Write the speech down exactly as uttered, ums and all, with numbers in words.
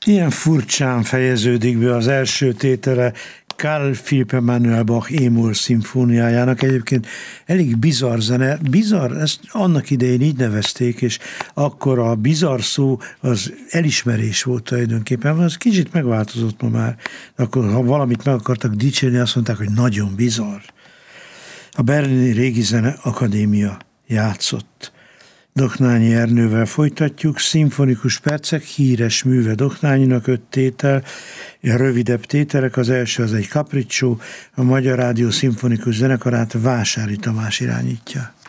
Ilyen furcsán fejeződik be az első tétele Carl Philipp Emanuel Bach Émol szimfóniájának. Egyébként elég bizarr zene. Bizarr, ezt annak idején így nevezték, és akkor a bizarr szó az elismerés volt tulajdonképpen. Az kicsit megváltozott ma már. Akkor, ha valamit meg akartak dicsérni, azt mondták, hogy nagyon bizarr. A Berlini Régi Zene Akadémia játszott. Doknányi Ernővel folytatjuk, szimfonikus percek, híres műve Doknányinak, öt tétel, rövidebb tételek, az első az egy capriccio, a Magyar Rádió Szimfonikus Zenekarát Vásári Tamás irányítja.